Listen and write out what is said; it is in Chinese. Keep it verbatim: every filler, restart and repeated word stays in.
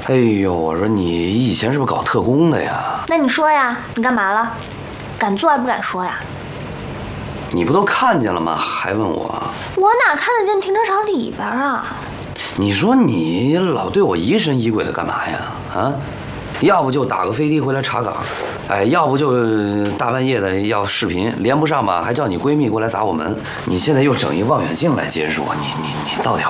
哎呦，我说你以前是不是搞特工的呀？ 那你说呀，你干嘛了？敢做还不敢说呀？ 你不都看见了吗？还问我？ 我哪看得见停车场里边啊？ 你说你老对我疑神疑鬼的干嘛呀？啊？要不就打个飞的回来查岗，哎，要不就大半夜的要视频，连不上吧，还叫你闺蜜过来砸我门。你现在又整一望远镜来监视我，你你你到底要？